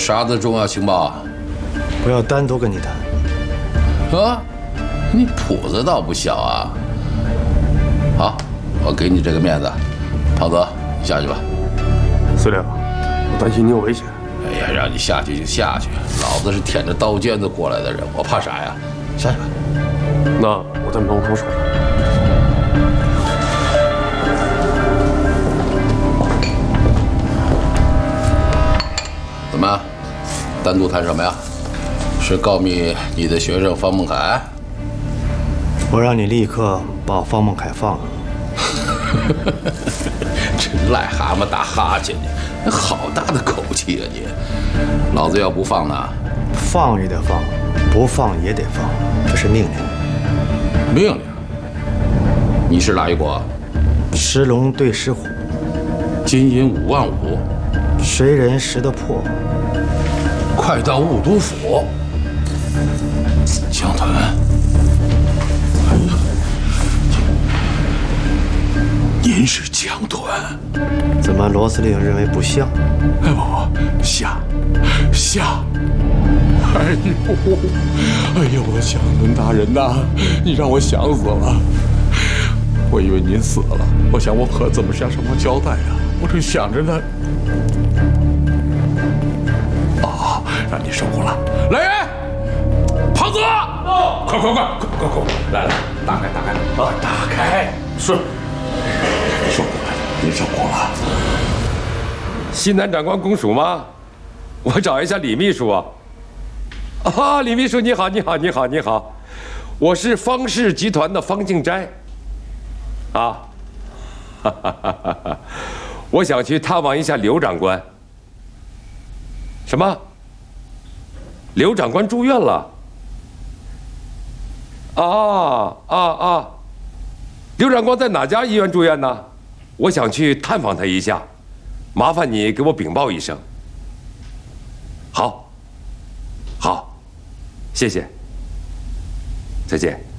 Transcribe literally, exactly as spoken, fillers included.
啥子重要情报？ 我要单独跟你谈。 啊，你谱子倒不小啊。好，我给你这个面子，胖子，你下去吧。 司令，我担心你有危险。 哎呀，让你下去就下去，老子是舔着刀尖子过来的人，我怕啥呀？下去吧。 那我在门口守着。 怎么，单独谈什么呀？是告密你的学生方孟凯？ 我让你立刻把方孟凯放了。 这癞蛤蟆打哈欠呢，那好大的口气啊你！老子要不放呢？ 放也得放，不放也得放，这是命令。 命令？你是哪一国？ 石龙对石虎， 金银五万五， 谁人识得破？ 快到雾都府，江屯。您是江屯？ 怎么罗司令认为不像？ 哎不不，像，像。哎呦，哎呦，我的江屯大人呐，你让我想死了。我以为您死了，我想我可怎么向什么交代啊？我正想着呢。 让你受苦了，来人！胖子，到！快快快快快快！来来，打开打开啊！打开！是，受苦了，您受苦了。 西南长官公署吗？我找一下李秘书啊。啊，李秘书你好，你好，你好，你好，我是方氏集团的方敬斋。啊，哈哈哈哈哈！我想去探望一下刘长官。什么？ 刘长官住院了。啊啊啊！刘长官在哪家医院住院呢？我想去探访他一下，麻烦你给我禀报一声。好，好，谢谢，再见。